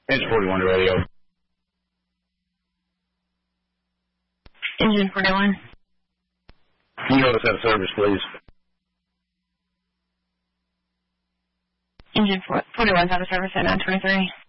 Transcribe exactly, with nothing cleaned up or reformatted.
Engine forty-one to radio. Engine forty-one. Can you notice that service, please? Engine forty-one, out of service at nine twenty-three.